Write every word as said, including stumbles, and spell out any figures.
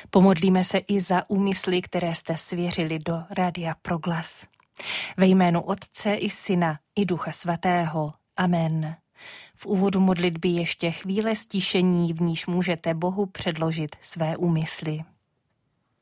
Pomodlíme se i za úmysly, které jste svěřili do Rádia Proglas. Ve jménu Otce i Syna i Ducha Svatého. Amen. V úvodu modlitby ještě chvíle stišení, v níž můžete Bohu předložit své úmysly.